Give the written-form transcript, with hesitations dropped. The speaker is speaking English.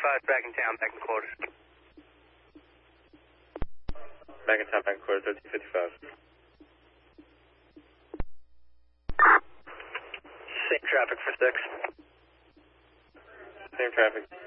1355 back in town, back in quarters. Back in town, back in quarters, 1355. Same traffic for 6. Same traffic.